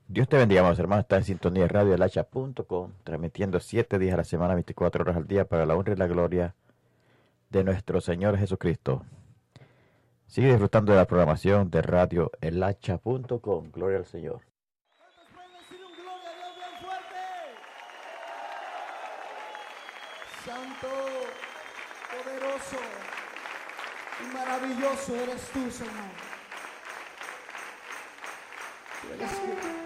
Dios te bendiga, amados hermanos. Está en sintonía de Radio El Hacha.com, transmitiendo 7 días a la semana, 24 horas al día, para la honra y la gloria de nuestro Señor Jesucristo. Sigue disfrutando de la programación de Radio El Hacha.com. Gloria al Señor. ¿Cuántos pueden decir un gloria a Dios bien fuerte? Santo, poderoso y maravilloso eres tú, Señor. Tú eres